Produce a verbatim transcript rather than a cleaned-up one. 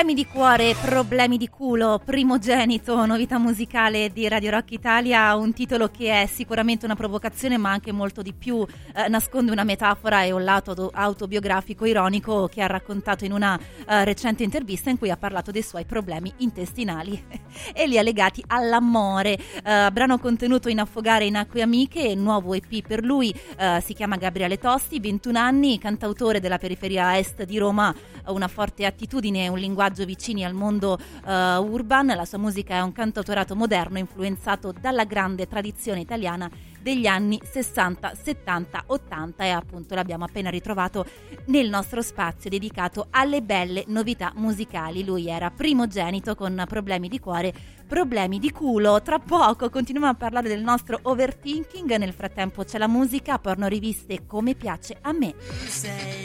Problemi di cuore, problemi di culo, primogenito, novità musicale di Radio Rock Italia, un titolo che è sicuramente una provocazione ma anche molto di più, eh, nasconde una metafora e un lato autobiografico ironico che ha raccontato in una eh, recente intervista in cui ha parlato dei suoi problemi intestinali e li ha legati all'amore. Eh, brano contenuto in Affogare in acque amiche, nuovo E P per lui, eh, si chiama Gabriele Tosti, ventuno anni, cantautore della periferia est di Roma, una forte attitudine, un linguaggio vicini al mondo uh, urban. La sua musica è un cantautorato moderno influenzato dalla grande tradizione italiana degli anni sessanta, settanta, ottanta e appunto l'abbiamo appena ritrovato nel nostro spazio dedicato alle belle novità musicali. Lui era primogenito con problemi di cuore, problemi di culo. Tra poco continuiamo a parlare del nostro overthinking, nel frattempo c'è la musica, porno riviste come piace a me.